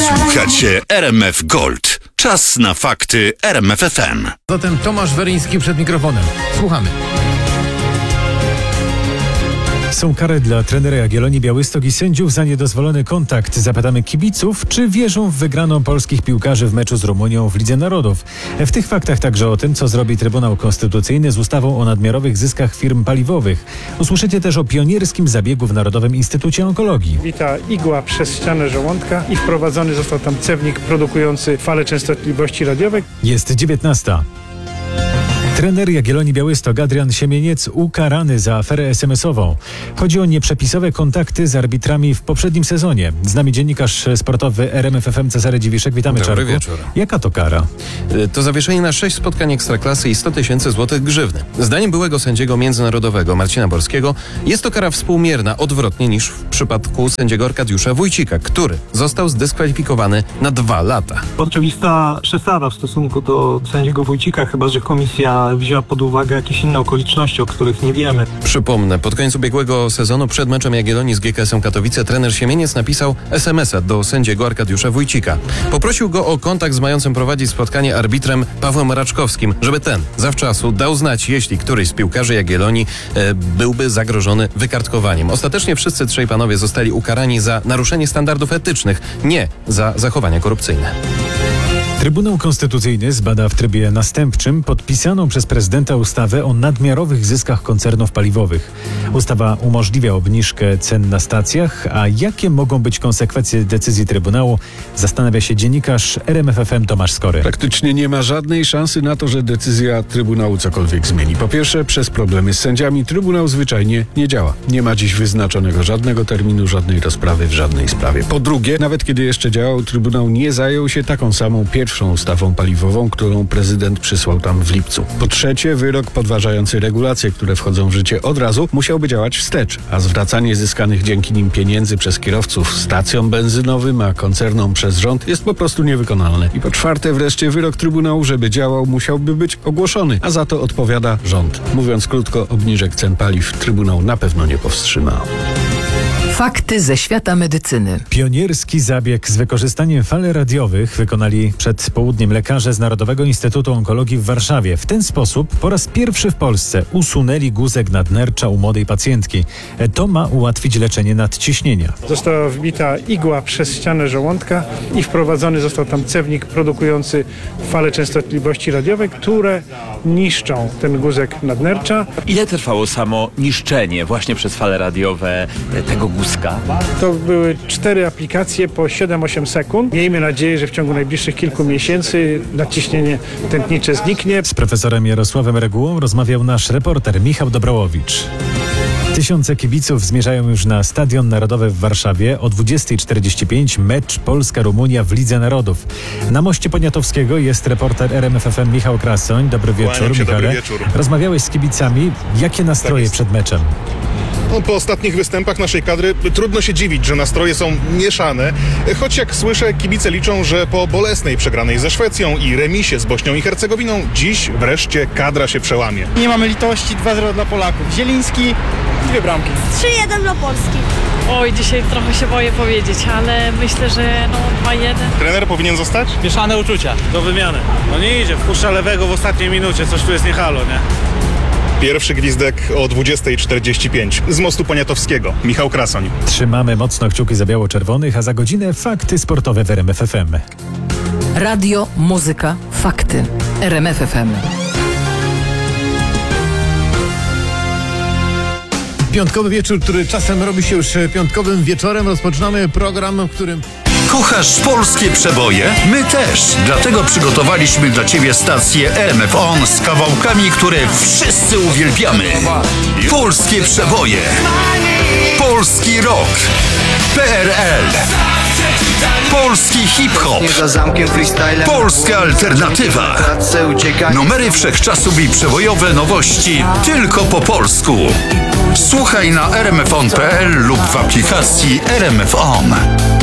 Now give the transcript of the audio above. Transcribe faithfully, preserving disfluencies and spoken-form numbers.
Słuchacie R M F Gold. Czas na fakty R M F F M. Zatem Tomasz Weryński przed mikrofonem. Słuchamy. Są kary dla trenera Jagiellonii Białystok i sędziów za niedozwolony kontakt. Zapytamy kibiców, czy wierzą w wygraną polskich piłkarzy w meczu z Rumunią w Lidze Narodów. W tych faktach także o tym, co zrobi Trybunał Konstytucyjny z ustawą o nadmiarowych zyskach firm paliwowych. Usłyszycie też o pionierskim zabiegu w Narodowym Instytucie Onkologii. Wita igła przez ścianę żołądka i wprowadzony został tam cewnik produkujący fale częstotliwości radiowej. Jest dziewiętnasta. Trener Jagiellonii Białystok Adrian Siemieniec ukarany za aferę es em esową. Chodzi o nieprzepisowe kontakty z arbitrami w poprzednim sezonie. Z nami dziennikarz sportowy R M F F M Cezary Dziwiszek. Witamy, Dobry Czarku. wieczór. Jaka to kara? To zawieszenie na sześć spotkań Ekstraklasy i sto tysięcy złotych grzywny. Zdaniem byłego sędziego międzynarodowego Marcina Borskiego jest to kara współmierna, odwrotnie niż w przypadku sędziego Arkadiusza Wójcika, który został zdyskwalifikowany na dwa lata. Oczywista przesada w stosunku do sędziego Wójcika, chyba że komisja wzięła pod uwagę jakieś inne okoliczności, o których nie wiemy. Przypomnę, pod koniec ubiegłego sezonu przed meczem Jagiellonii z G K S-em Katowice trener Siemieniec napisał es em esa do sędziego Arkadiusza Wójcika. Poprosił go o kontakt z mającym prowadzić spotkanie arbitrem Pawłem Raczkowskim, żeby ten zawczasu dał znać, jeśli któryś z piłkarzy Jagiellonii e, byłby zagrożony wykartkowaniem. Ostatecznie wszyscy trzej panowie zostali ukarani za naruszenie standardów etycznych, nie za zachowania korupcyjne. Trybunał Konstytucyjny zbada w trybie następczym podpisaną przez prezydenta ustawę o nadmiarowych zyskach koncernów paliwowych. Ustawa umożliwia obniżkę cen na stacjach, a jakie mogą być konsekwencje decyzji Trybunału, zastanawia się dziennikarz R M F F M Tomasz Skory. Praktycznie nie ma żadnej szansy na to, że decyzja Trybunału cokolwiek zmieni. Po pierwsze, przez problemy z sędziami Trybunał zwyczajnie nie działa. Nie ma dziś wyznaczonego żadnego terminu, żadnej rozprawy w żadnej sprawie. Po drugie, nawet kiedy jeszcze działał, Trybunał nie zajął się taką samą pierwszą ustawą paliwową, którą prezydent przysłał tam w lipcu. Po trzecie, wyrok podważający regulacje, które wchodzą w życie od razu, musiałby działać wstecz, a zwracanie zyskanych dzięki nim pieniędzy przez kierowców stacjom benzynowym, a koncernom przez rząd jest po prostu niewykonalne. I po czwarte, wreszcie wyrok Trybunału, żeby działał, musiałby być ogłoszony, a za to odpowiada rząd. Mówiąc krótko, obniżek cen paliw Trybunał na pewno nie powstrzyma. Fakty ze świata medycyny. Pionierski zabieg z wykorzystaniem fal radiowych wykonali przed południem lekarze z Narodowego Instytutu Onkologii w Warszawie. W ten sposób po raz pierwszy w Polsce usunęli guzek nadnercza u młodej pacjentki. To ma ułatwić leczenie nadciśnienia. Została wbita igła przez ścianę żołądka i wprowadzony został tam cewnik produkujący fale częstotliwości radiowej, które niszczą ten guzek nadnercza. Ile trwało samo niszczenie właśnie przez fale radiowe tego guzka? To były cztery aplikacje po siedem osiem sekund. Miejmy nadzieję, że w ciągu najbliższych kilku miesięcy nadciśnienie tętnicze zniknie. Z profesorem Jarosławem Regułą rozmawiał nasz reporter Michał Dobrołowicz. Tysiące kibiców zmierzają już na Stadion Narodowy w Warszawie. O dwudziestej czterdzieści pięć mecz Polska-Rumunia w Lidze Narodów. Na moście Poniatowskiego jest reporter R M F F M Michał Krasoń. Dobry wieczór, się, Michale. dobry wieczór. Rozmawiałeś z kibicami. Jakie nastroje Tak przed meczem? No, po ostatnich występach naszej kadry trudno się dziwić, że nastroje są mieszane, choć jak słyszę, kibice liczą, że po bolesnej przegranej ze Szwecją i remisie z Bośnią i Hercegowiną dziś wreszcie kadra się przełamie. Nie mamy litości, dwa zero dla Polaków. Zieliński, dwie bramki. trzy jeden dla Polski. Oj, dzisiaj trochę się boję powiedzieć, ale myślę, że no dwa jeden. Trener powinien zostać? Mieszane uczucia. Do wymiany. No nie idzie, wpuszcza lewego w ostatniej minucie, coś tu jest nie halo, nie? Pierwszy gwizdek o dwudziestej czterdzieści pięć z mostu Poniatowskiego. Michał Krasoń. Trzymamy mocno kciuki za biało-czerwonych, a za godzinę fakty sportowe w R M F F M. Radio, muzyka, fakty. R M F F M. Piątkowy wieczór, który czasem robi się już piątkowym wieczorem. Rozpoczynamy program, w którym... Kochasz polskie przeboje? My też. Dlatego przygotowaliśmy dla Ciebie stację R M F On z kawałkami, które wszyscy uwielbiamy. Polskie przeboje. Polski rock. P R L. Polski hip-hop. Polska alternatywa. Numery wszechczasów i przebojowe nowości tylko po polsku. Słuchaj na r m f on kropka p l lub w aplikacji R M F On.